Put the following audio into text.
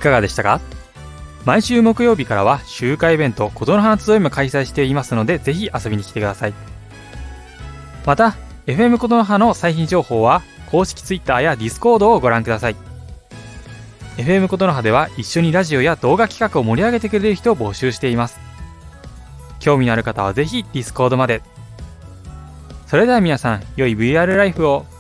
かがでしたか？毎週木曜日からは集会イベント琴の花集いも開催していますので、ぜひ遊びに来てください。また FM 琴の葉の最新情報は公式 Twitter や Discord をご覧ください。 FM 琴の葉では一緒にラジオや動画企画を盛り上げてくれる人を募集しています。興味のある方はぜひ Discord まで。それでは皆さん、良い VR ライフを。